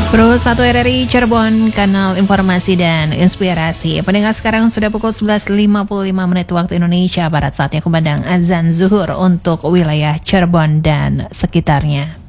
Pro 1 RRI Cirebon, kanal informasi dan inspirasi. Pendengar, sekarang sudah pukul 11.55 menit waktu Indonesia Barat, saatnya kumandang azan zuhur untuk wilayah Cirebon dan sekitarnya.